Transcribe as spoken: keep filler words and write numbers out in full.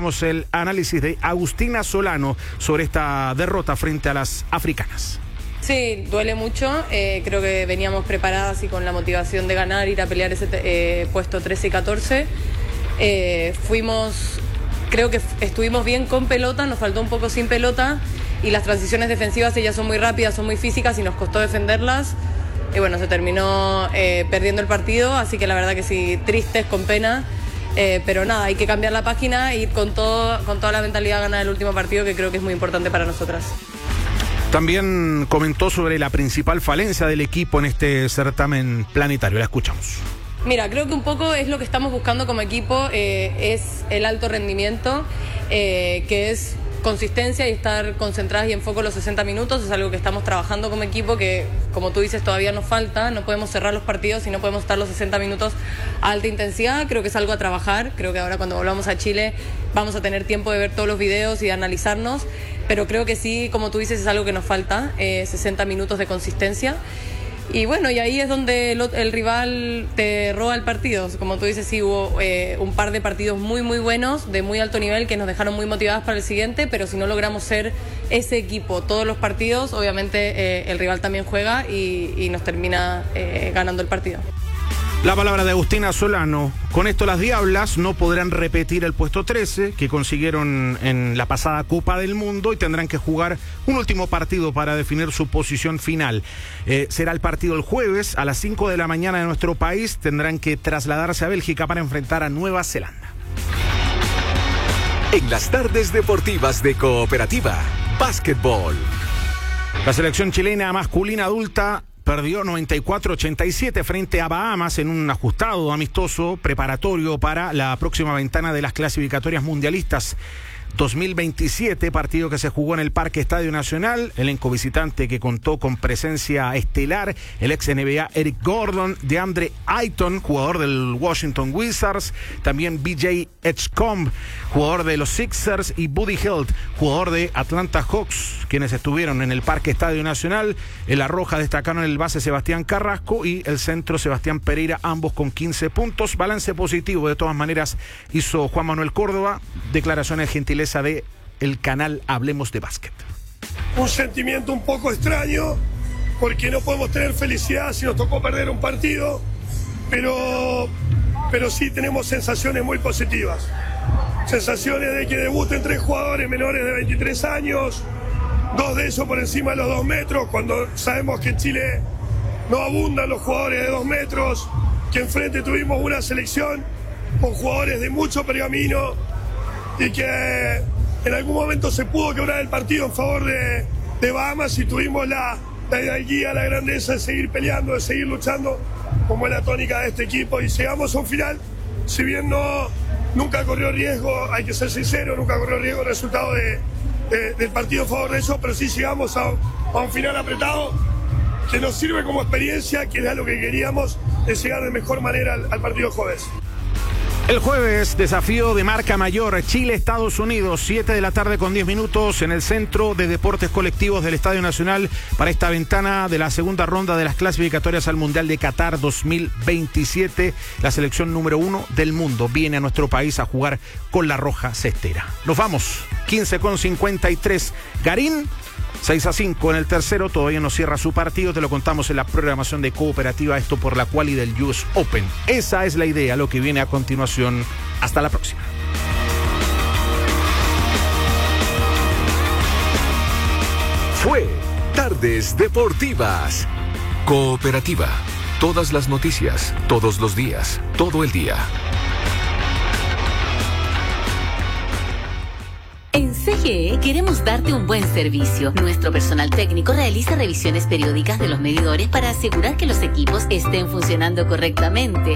escuchamos el análisis de Agustina Solano sobre esta derrota frente a las africanas. Sí, duele mucho. Eh, creo que veníamos preparadas y con la motivación de ganar, ir a pelear ese eh, puesto trece y catorce. Eh, fuimos, creo que estuvimos bien con pelota, nos faltó un poco sin pelota y las transiciones defensivas ellas son muy rápidas, son muy físicas y nos costó defenderlas. Y bueno, se terminó eh, perdiendo el partido, así que la verdad que sí, tristes, con pena. Eh, pero nada, hay que cambiar la página e ir con, todo, con toda la mentalidad a ganar el último partido, que creo que es muy importante para nosotras. También comentó sobre la principal falencia del equipo en este certamen planetario. La escuchamos. Mira, creo que un poco es lo que estamos buscando como equipo, eh, es el alto rendimiento, eh, que es consistencia y estar concentradas y en foco los sesenta minutos. Es algo que estamos trabajando como equipo, que como tú dices todavía nos falta. No podemos cerrar los partidos y no podemos estar los sesenta minutos a alta intensidad. Creo que es algo a trabajar. Creo que ahora cuando volvamos a Chile vamos a tener tiempo de ver todos los videos y de analizarnos, pero creo que sí, como tú dices, es algo que nos falta, eh, sesenta minutos de consistencia. Y bueno, y ahí es donde el, el rival te roba el partido. Como tú dices, sí, hubo eh, un par de partidos muy, muy buenos, de muy alto nivel, que nos dejaron muy motivadas para el siguiente, pero si no logramos ser ese equipo todos los partidos, obviamente eh, el rival también juega y, y nos termina eh, ganando el partido. La palabra de Agustina Solano. Con esto las Diablas no podrán repetir el puesto trece que consiguieron en la pasada Copa del Mundo y tendrán que jugar un último partido para definir su posición final. Eh, será el partido el jueves a las cinco de la mañana de nuestro país. Tendrán que trasladarse a Bélgica para enfrentar a Nueva Zelanda. En las tardes deportivas de Cooperativa, básquetbol. La selección chilena masculina adulta perdió noventa y cuatro a ochenta y siete frente a Bahamas en un ajustado amistoso preparatorio para la próxima ventana de las clasificatorias mundialistas dos mil veintisiete, partido que se jugó en el Parque Estadio Nacional. Elenco visitante que contó con presencia estelar el ex N B A Eric Gordon, DeAndre Ayton, jugador del Washington Wizards, también B J Edgecombe, jugador de los Sixers, y Buddy Hield, jugador de Atlanta Hawks, quienes estuvieron en el Parque Estadio Nacional. En la roja destacaron el base Sebastián Carrasco y el centro Sebastián Pereira, ambos con quince puntos. Balance positivo de todas maneras hizo Juan Manuel Córdoba. Declaraciones gentileza de el canal Hablemos de Básquet. Un sentimiento un poco extraño, porque no podemos tener felicidad si nos tocó perder un partido, pero, pero sí tenemos sensaciones muy positivas. Sensaciones de que debuten tres jugadores menores de veintitrés años, dos de ellos por encima de los dos metros, cuando sabemos que en Chile no abundan los jugadores de dos metros, que enfrente tuvimos una selección con jugadores de mucho pergamino, y que en algún momento se pudo quebrar el partido en favor de, de Bahamas y tuvimos la, la hidalguía, la grandeza de seguir peleando, de seguir luchando, como es la tónica de este equipo, y llegamos a un final, si bien no, nunca corrió riesgo, hay que ser sincero, nunca corrió riesgo el resultado de, de, del partido en favor de ellos, pero sí llegamos a, a un final apretado que nos sirve como experiencia, que era lo que queríamos, de llegar de mejor manera al, al partido jueves. El jueves, desafío de marca mayor, Chile-Estados Unidos, siete de la tarde con diez minutos en el Centro de Deportes Colectivos del Estadio Nacional para esta ventana de la segunda ronda de las clasificatorias al Mundial de Qatar dos mil veintisiete. La selección número uno del mundo viene a nuestro país a jugar con la Roja Cestera. Nos vamos, quince con cincuenta y tres. Garín, seis a cinco en el tercero, todavía no cierra su partido, te lo contamos en la programación de Cooperativa, esto por la quali del U S Open. Esa es la idea, lo que viene a continuación. Hasta la próxima. Fue Tardes Deportivas. Cooperativa. Todas las noticias, todos los días, todo el día. En C G E queremos darte un buen servicio. Nuestro personal técnico realiza revisiones periódicas de los medidores para asegurar que los equipos estén funcionando correctamente.